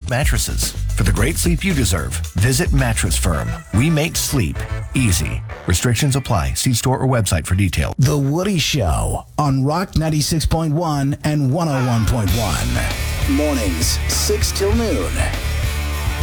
mattresses. For the great sleep you deserve, visit Mattress Firm. We make sleep easy. Restrictions apply. See store or website for details. The Woody Show on Rock 96.1 and 101.1. Mornings, 6 till noon.